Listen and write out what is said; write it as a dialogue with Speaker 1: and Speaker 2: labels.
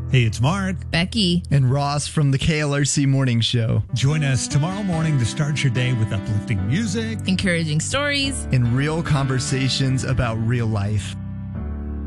Speaker 1: Hey, it's Mark.
Speaker 2: Becky.
Speaker 3: And Ross from the KLRC Morning Show.
Speaker 1: Join us tomorrow morning to start your day with uplifting music,
Speaker 2: encouraging stories,
Speaker 3: and real conversations about real life.